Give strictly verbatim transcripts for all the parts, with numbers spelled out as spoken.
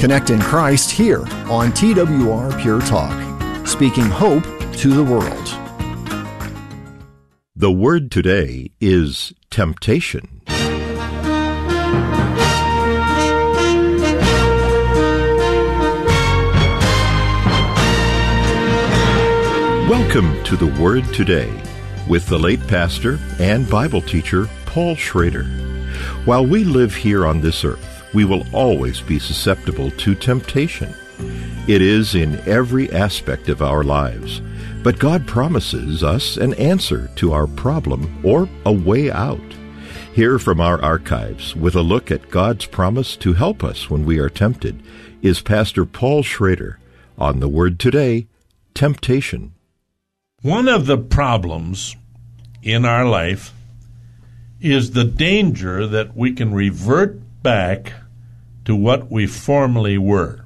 Connect in Christ here on T W R Pure Talk, speaking hope to the world. The word today is temptation. Welcome to the Word Today with the late pastor and Bible teacher Paul Schrader. While we live here on this earth, we will always be susceptible to temptation. It is in every aspect of our lives, but God promises us an answer to our problem or a way out. Here from our archives, with a look at God's promise to help us when we are tempted, is Pastor Paul Schrader on the Word Today, Temptation. One of the problems in our life is the danger that we can revert back to what we formerly were.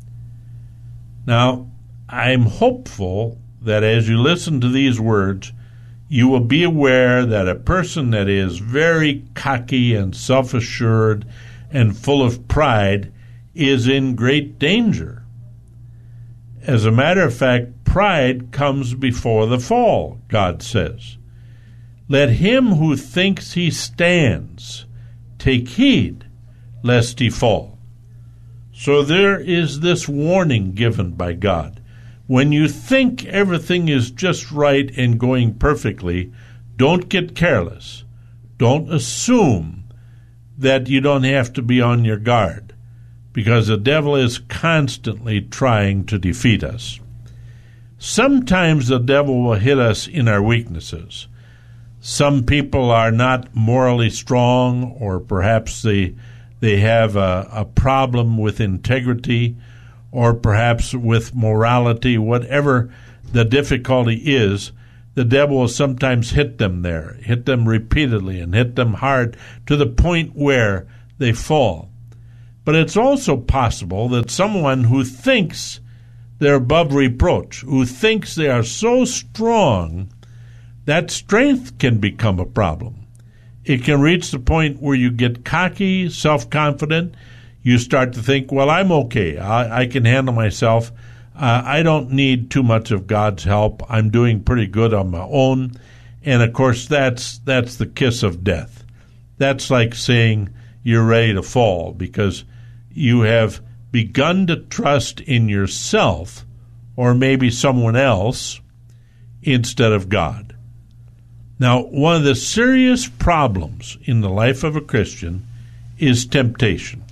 Now, I'm hopeful that as you listen to these words, you will be aware that a person that is very cocky and self-assured and full of pride is in great danger. As a matter of fact, pride comes before the fall, God says. Let him who thinks he stands take heed lest he fall. So there is this warning given by God. When you think everything is just right and going perfectly, don't get careless. Don't assume that you don't have to be on your guard, because the devil is constantly trying to defeat us. Sometimes the devil will hit us in our weaknesses. Some people are not morally strong, or perhaps they they have a, a problem with integrity, or perhaps with morality. Whatever the difficulty is, the devil will sometimes hit them there, hit them repeatedly, and hit them hard to the point where they fall. But it's also possible that someone who thinks they're above reproach, who thinks they are so strong, that strength can become a problem. It can reach the point where you get cocky, self-confident. You start to think, well, I'm okay. I, I can handle myself. Uh, I don't need too much of God's help. I'm doing pretty good on my own. And, of course, that's that's the kiss of death. That's like saying you're ready to fall because you have begun to trust in yourself or maybe someone else instead of God. Now, one of the serious problems in the life of a Christian is temptation.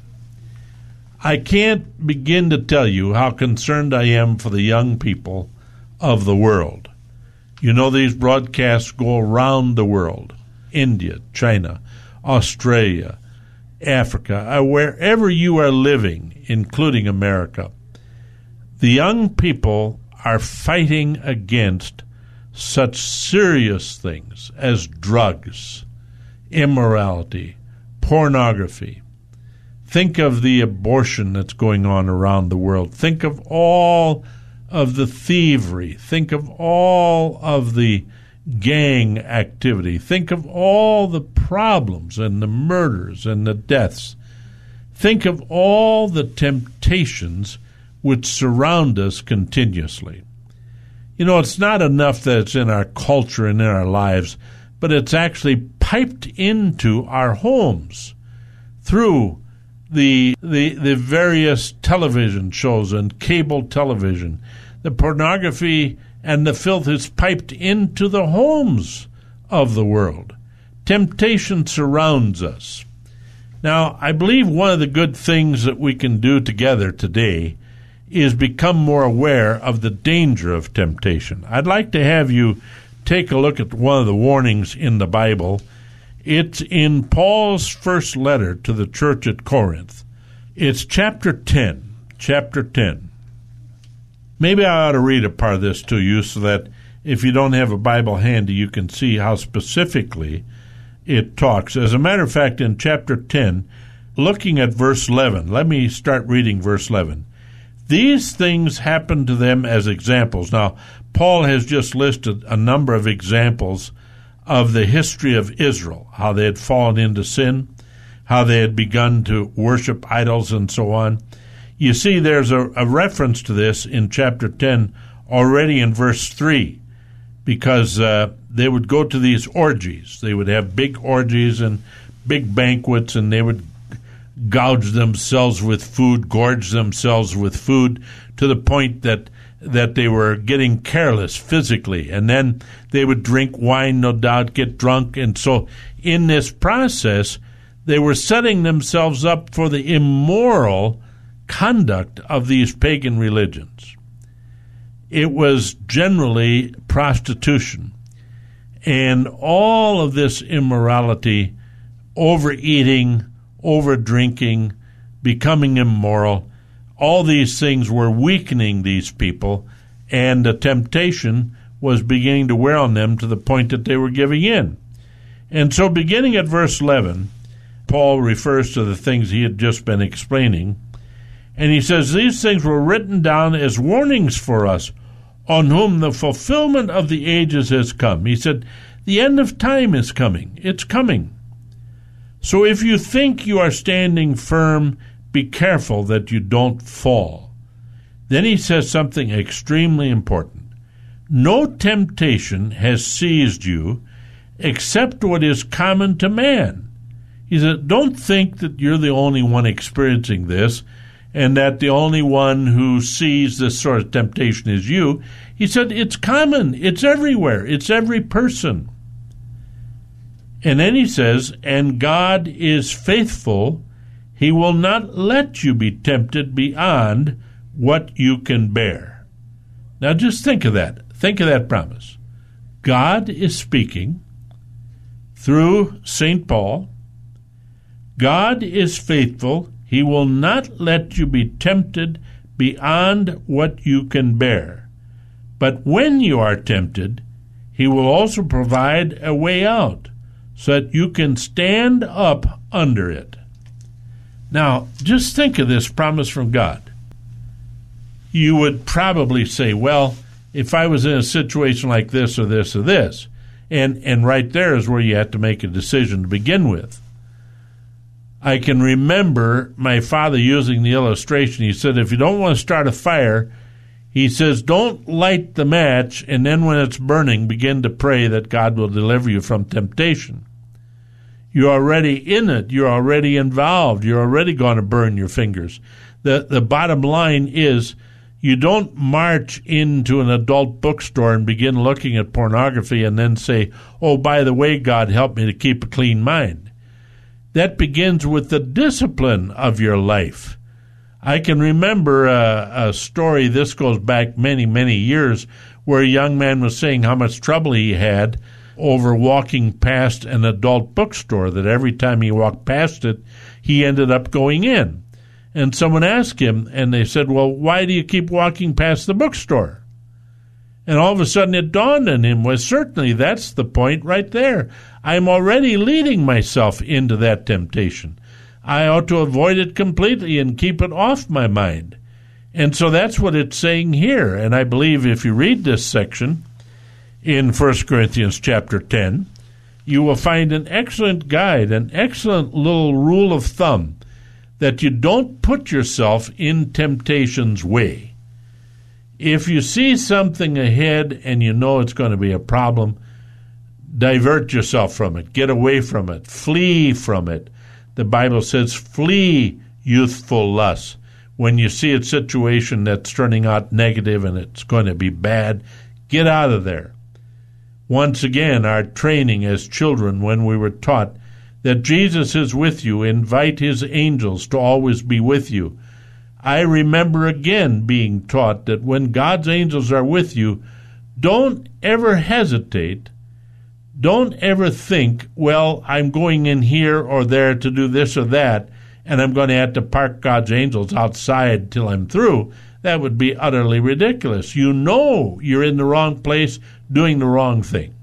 I can't begin to tell you how concerned I am for the young people of the world. You know, these broadcasts go around the world, India, China, Australia, Africa, wherever you are living, including America. The young people are fighting against such serious things as drugs, immorality, pornography. Think of the abortion that's going on around the world. Think of all of the thievery. Think of all of the gang activity. Think of all the problems and the murders and the deaths. Think of all the temptations which surround us continuously. You know, it's not enough that it's in our culture and in our lives, but it's actually piped into our homes through the the the various television shows and cable television. The pornography and the filth is piped into the homes of the world. Temptation surrounds us. Now, I believe one of the good things that we can do together today is become more aware of the danger of temptation. I'd like to have you take a look at one of the warnings in the Bible. It's in Paul's first letter to the church at Corinth. It's chapter ten. Chapter ten. Maybe I ought to read a part of this to you so that if you don't have a Bible handy, you can see how specifically it talks. As a matter of fact, in chapter ten, looking at verse eleven, let me start reading verse eleven. These things happened to them as examples. Now, Paul has just listed a number of examples of the history of Israel, how they had fallen into sin, how they had begun to worship idols and so on. You see, there's a, a reference to this in chapter ten already in verse three, because uh, they would go to these orgies. They would have big orgies and big banquets, and they would gouge themselves with food, gorge themselves with food, to the point that that they were getting careless physically. And then they would drink wine, no doubt, get drunk. And so in this process, they were setting themselves up for the immoral conduct of these pagan religions. It was generally prostitution. And all of this immorality, overeating, over-drinking, becoming immoral, all these things were weakening these people, and the temptation was beginning to wear on them to the point that they were giving in. And so beginning at verse eleven, Paul refers to the things he had just been explaining, and he says, "These things were written down as warnings for us, on whom the fulfillment of the ages has come." He said, the end of time is coming. It's coming. So if you think you are standing firm, be careful that you don't fall. Then he says something extremely important. No temptation has seized you except what is common to man. He said, don't think that you're the only one experiencing this and that the only one who sees this sort of temptation is you. He said, it's common. It's everywhere. It's every person. And then he says, and God is faithful. He will not let you be tempted beyond what you can bear. Now just think of that. Think of that promise. God is speaking through Saint Paul. God is faithful. He will not let you be tempted beyond what you can bear. But when you are tempted, he will also provide a way out so that you can stand up under it. Now, just think of this promise from God. You would probably say, well, if I was in a situation like this or this or this, and, and right there is where you have to make a decision to begin with. I can remember my father using the illustration. He said, if you don't want to start a fire, he says, don't light the match, and then when it's burning, begin to pray that God will deliver you from temptation. You're already in it. You're already involved. You're already going to burn your fingers. The the bottom line is you don't march into an adult bookstore and begin looking at pornography and then say, oh, by the way, God, help me to keep a clean mind. That begins with the discipline of your life. I can remember a, a story, this goes back many, many years, where a young man was saying how much trouble he had over walking past an adult bookstore, that every time he walked past it, he ended up going in. And someone asked him, and they said, well, why do you keep walking past the bookstore? And all of a sudden it dawned on him, well, certainly that's the point right there. I'm already leading myself into that temptation. I ought to avoid it completely and keep it off my mind. And so that's what it's saying here. And I believe if you read this section in First Corinthians chapter ten, you will find an excellent guide, an excellent little rule of thumb, that you don't put yourself in temptation's way. If you see something ahead and you know it's going to be a problem, divert yourself from it. Get away from it. Flee from it. The Bible says, flee youthful lusts. When you see a situation that's turning out negative and it's going to be bad, get out of there. Once again, our training as children, when we were taught that Jesus is with you, invite his angels to always be with you. I remember again being taught that when God's angels are with you, don't ever hesitate. Don't ever think, well, I'm going in here or there to do this or that, and I'm going to have to park God's angels outside till I'm through. That would be utterly ridiculous. You know you're in the wrong place doing the wrong thing.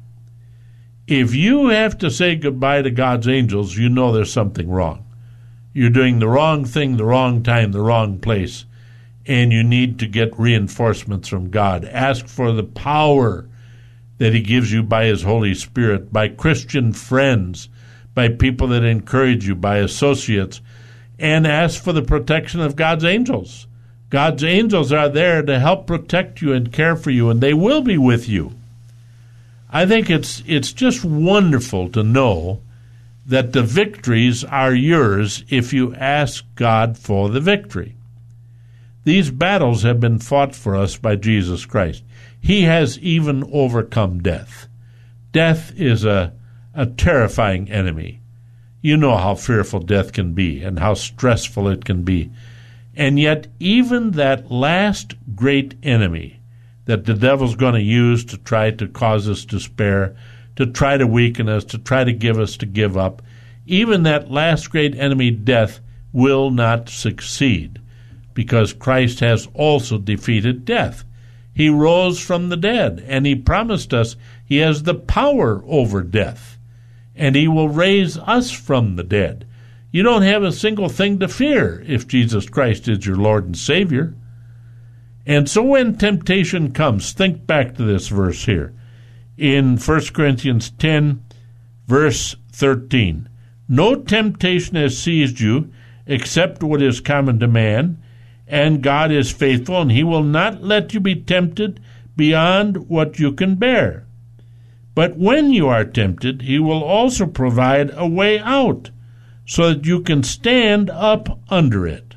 If you have to say goodbye to God's angels, you know there's something wrong. You're doing the wrong thing, the wrong time, the wrong place, and you need to get reinforcements from God. Ask for the power that he gives you by his Holy Spirit, by Christian friends, by people that encourage you, by associates, and ask for the protection of God's angels. God's angels are there to help protect you and care for you, and they will be with you. I think it's it's just wonderful to know that the victories are yours if you ask God for the victory. These battles have been fought for us by Jesus Christ. He has even overcome death. Death is a, a terrifying enemy. You know how fearful death can be and how stressful it can be. And yet, even that last great enemy that the devil's going to use to try to cause us despair, to try to weaken us, to try to give us to give up, even that last great enemy, death, will not succeed, because Christ has also defeated death. He rose from the dead, and he promised us he has the power over death, and he will raise us from the dead. You don't have a single thing to fear if Jesus Christ is your Lord and Savior. And so when temptation comes, think back to this verse here. In First Corinthians ten, verse thirteen, no temptation has seized you except what is common to man, and God is faithful, and he will not let you be tempted beyond what you can bear. But when you are tempted, he will also provide a way out, so that you can stand up under it.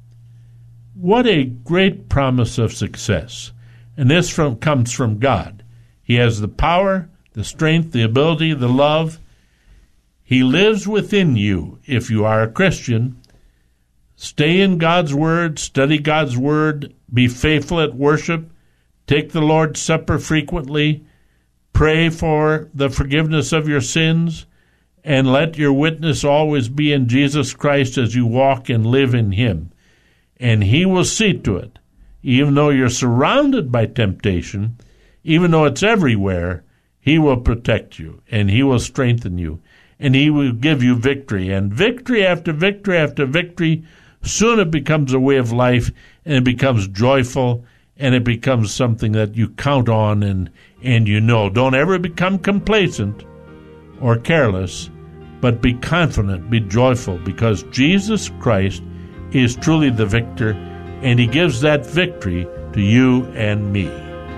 What a great promise of success. And this from, comes from God. He has the power, the strength, the ability, the love. He lives within you if you are a Christian. Stay in God's Word, study God's Word, be faithful at worship, take the Lord's Supper frequently, pray for the forgiveness of your sins, and let your witness always be in Jesus Christ as you walk and live in him. And he will see to it, even though you're surrounded by temptation, even though it's everywhere, he will protect you, and he will strengthen you, and he will give you victory. And victory after victory after victory, soon it becomes a way of life, and it becomes joyful, and it becomes something that you count on and, and you know. Don't ever become complacent or careless, but be confident, be joyful, because Jesus Christ is truly the victor, and he gives that victory to you and me.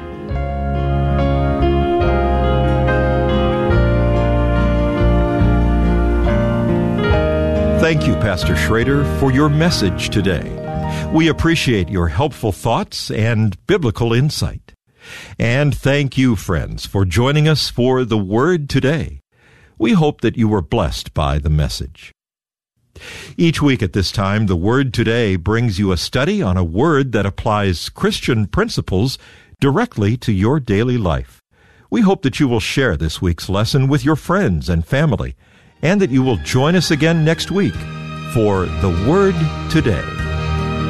Thank you, Pastor Schrader, for your message today. We appreciate your helpful thoughts and biblical insight. And thank you, friends, for joining us for the Word today. We hope that you were blessed by the message. Each week at this time, the Word Today brings you a study on a word that applies Christian principles directly to your daily life. We hope that you will share this week's lesson with your friends and family, and that you will join us again next week for the Word Today.